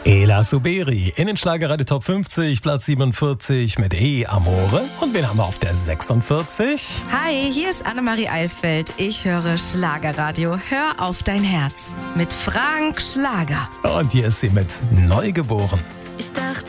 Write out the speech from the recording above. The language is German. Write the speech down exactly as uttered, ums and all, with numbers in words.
Ela Suberi in den Schlagerradio Top fünfzig, Platz siebenundvierzig mit E Amore. Und wen haben wir auf der sechsundvierzig? Hi, hier ist Annemarie Eilfeld. Ich höre Schlagerradio. Hör auf dein Herz mit Frank Schlager. Und hier ist sie mit Neugeboren. Ich dachte,